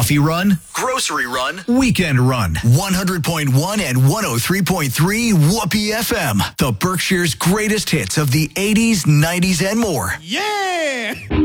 Coffee run, grocery run, weekend run. 100.1 and 103.3 Whoopee FM. The Berkshire's greatest hits of the 80s, 90s, and more. Yeah!